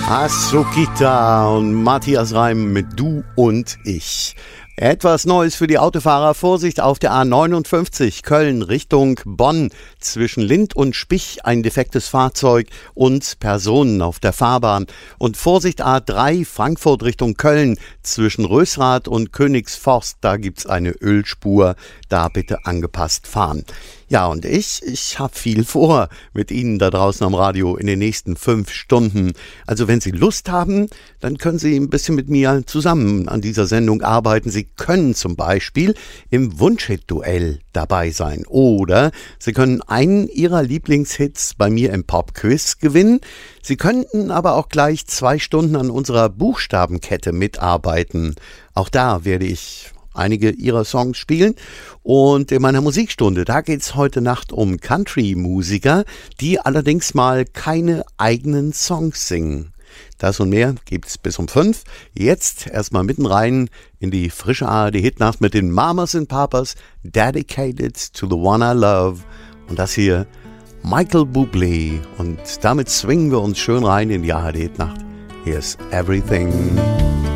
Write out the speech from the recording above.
Asukita und Matthias Reim mit Du und Ich. Etwas Neues für die Autofahrer. Vorsicht auf der A59 Köln Richtung Bonn. Zwischen Lind und Spich ein defektes Fahrzeug und Personen auf der Fahrbahn. Und Vorsicht A3 Frankfurt Richtung Köln. Zwischen Rösrath und Königsforst, da gibt's eine Ölspur. Da bitte angepasst fahren. Ja, und ich habe viel vor mit Ihnen da draußen am Radio in den nächsten 5 Stunden. Also wenn Sie Lust haben, dann können Sie ein bisschen mit mir zusammen an dieser Sendung arbeiten. Sie können zum Beispiel im Wunschhit-Duell dabei sein. Oder Sie können einen Ihrer Lieblingshits bei mir im Pop-Quiz gewinnen. Sie könnten aber auch gleich 2 Stunden an unserer Buchstabenkette mitarbeiten. Auch da werde ich einige ihrer Songs spielen. Und in meiner Musikstunde, da geht's heute Nacht um Country-Musiker, die allerdings mal keine eigenen Songs singen. Das und mehr gibt's bis um 5. Jetzt erstmal mitten rein in die frische ARD-Hitnacht mit den Mamas and Papas, Dedicated to the One I Love. Und das hier Michael Bublé. Und damit swingen wir uns schön rein in die ARD-Hitnacht. Here's Everything.